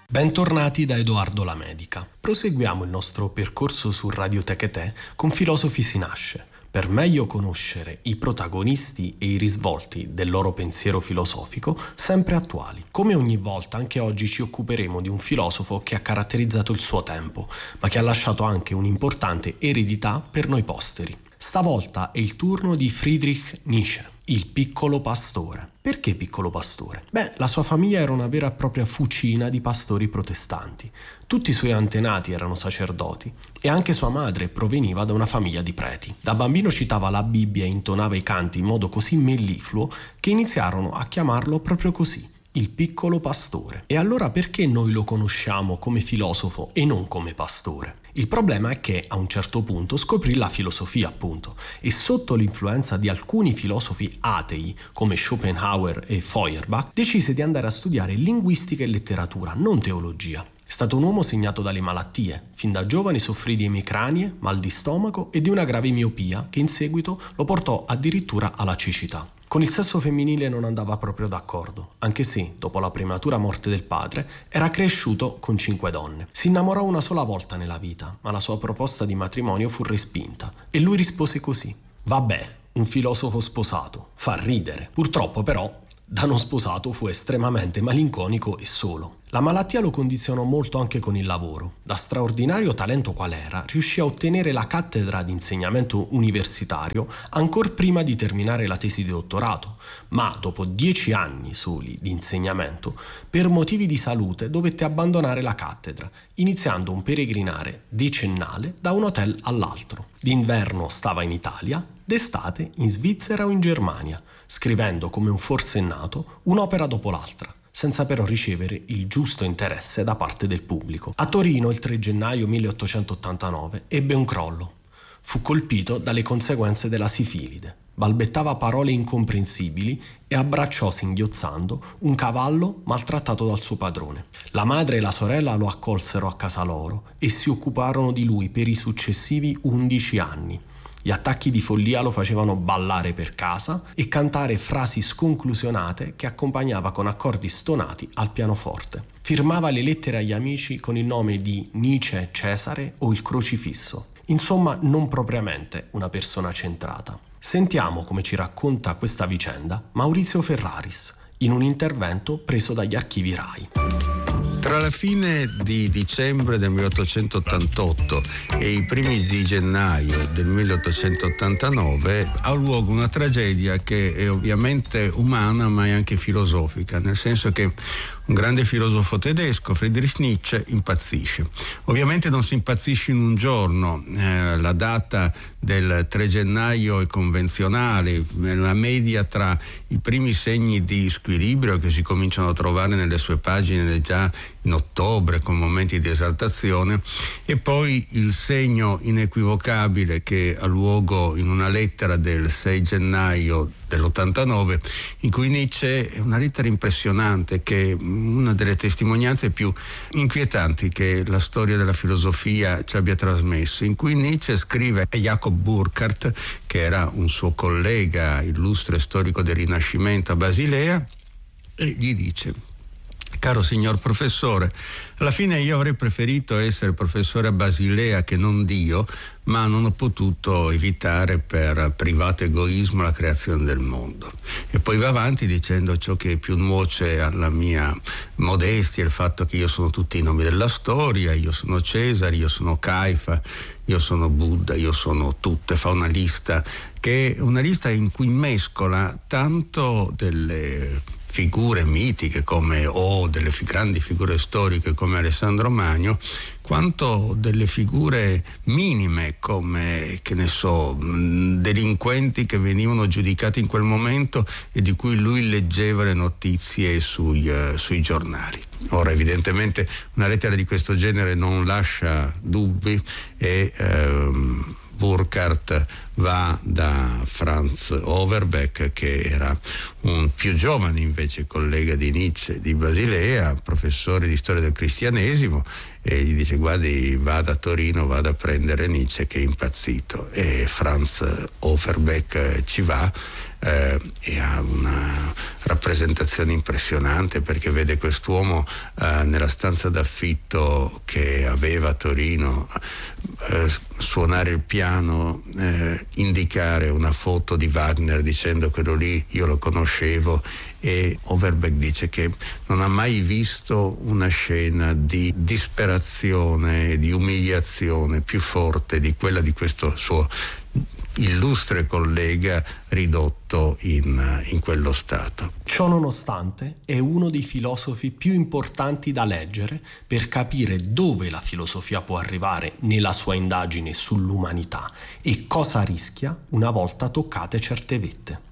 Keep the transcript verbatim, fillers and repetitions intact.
Bentornati da Edoardo Lamedica. Proseguiamo il nostro percorso su Radio Techetè con Filosofi si nasce, per meglio conoscere i protagonisti e i risvolti del loro pensiero filosofico sempre attuali. Come ogni volta, anche oggi ci occuperemo di un filosofo che ha caratterizzato il suo tempo, ma che ha lasciato anche un'importante eredità per noi posteri. Stavolta è il turno di Friedrich Nietzsche, il piccolo pastore. Perché piccolo pastore? Beh, la sua famiglia era una vera e propria fucina di pastori protestanti. Tutti i suoi antenati erano sacerdoti e anche sua madre proveniva da una famiglia di preti. Da bambino citava la Bibbia e intonava i canti in modo così mellifluo che iniziarono a chiamarlo proprio così, il piccolo pastore. E allora perché noi lo conosciamo come filosofo e non come pastore? Il problema è che a un certo punto scoprì la filosofia, appunto, e sotto l'influenza di alcuni filosofi atei come Schopenhauer e Feuerbach decise di andare a studiare linguistica e letteratura, non teologia. È stato un uomo segnato dalle malattie. Fin da giovane soffrì di emicranie, mal di stomaco e di una grave miopia che in seguito lo portò addirittura alla cecità. Con il sesso femminile non andava proprio d'accordo, anche se, dopo la prematura morte del padre, era cresciuto con cinque donne. Si innamorò una sola volta nella vita, ma la sua proposta di matrimonio fu respinta e lui rispose così: «Vabbè, un filosofo sposato, fa ridere». Purtroppo però, da non sposato fu estremamente malinconico e solo. La malattia lo condizionò molto anche con il lavoro. Da straordinario talento qual era, riuscì a ottenere la cattedra di insegnamento universitario ancor prima di terminare la tesi di dottorato, ma dopo dieci anni soli di insegnamento, per motivi di salute dovette abbandonare la cattedra, iniziando un peregrinare decennale da un hotel all'altro. D'inverno stava in Italia, d'estate in Svizzera o in Germania, scrivendo come un forsennato un'opera dopo l'altra, senza però ricevere il giusto interesse da parte del pubblico. A Torino il tre gennaio milleottocentottantanove ebbe un crollo. Fu colpito dalle conseguenze della sifilide. Balbettava parole incomprensibili e abbracciò singhiozzando un cavallo maltrattato dal suo padrone. La madre e la sorella lo accolsero a casa loro e si occuparono di lui per i successivi undici anni. Gli attacchi di follia lo facevano ballare per casa e cantare frasi sconclusionate che accompagnava con accordi stonati al pianoforte. Firmava le lettere agli amici con il nome di Nietzsche Cesare o il crocifisso. Insomma, non propriamente una persona centrata. Sentiamo come ci racconta questa vicenda Maurizio Ferraris in un intervento preso dagli archivi RAI. Tra la fine di dicembre del milleottocentottantotto e i primi di gennaio del milleottocentottantanove ha luogo una tragedia che è ovviamente umana ma è anche filosofica, nel senso che un grande filosofo tedesco, Friedrich Nietzsche, impazzisce. Ovviamente non si impazzisce in un giorno, eh, la data del tre gennaio è convenzionale, la media tra i primi segni di squilibrio che si cominciano a trovare nelle sue pagine già in ottobre con momenti di esaltazione e poi il segno inequivocabile che ha luogo in una lettera del sei gennaio dell'ottantanove in cui Nietzsche, è una lettera impressionante che è una delle testimonianze più inquietanti che la storia della filosofia ci abbia trasmesso, in cui Nietzsche scrive a Jacob Burckhardt, che era un suo collega illustre storico del Rinascimento a Basilea, e gli dice: «Caro signor professore, alla fine io avrei preferito essere professore a Basilea che non Dio, ma non ho potuto evitare per privato egoismo la creazione del mondo». E poi va avanti dicendo: ciò che più nuoce alla mia modestia è il fatto che io sono tutti i nomi della storia, io sono Cesare, io sono Caifa, io sono Buddha, io sono tutto, e fa una lista che è una lista in cui mescola tanto delle figure mitiche come o delle fi- grandi figure storiche come Alessandro Magno, quanto delle figure minime come, che ne so, mh, delinquenti che venivano giudicati in quel momento e di cui lui leggeva le notizie sui, uh, sui giornali. Ora, evidentemente una lettera di questo genere non lascia dubbi e um, Burckhardt va da Franz Overbeck, che era un più giovane invece collega di Nietzsche di Basilea, professore di storia del cristianesimo, e gli dice: guardi, vada a Torino, vada a prendere Nietzsche che è impazzito. E Franz Overbeck ci va eh, e ha una rappresentazione impressionante, perché vede quest'uomo eh, nella stanza d'affitto che aveva a Torino eh, suonare il piano, eh, indicare una foto di Wagner dicendo: quello lì io lo conoscevo. E Overbeck dice che non ha mai visto una scena di disperazione, di umiliazione più forte di quella di questo suo illustre collega ridotto in, in quello stato. Ciò nonostante è uno dei filosofi più importanti da leggere per capire dove la filosofia può arrivare nella sua indagine sull'umanità e cosa rischia una volta toccate certe vette.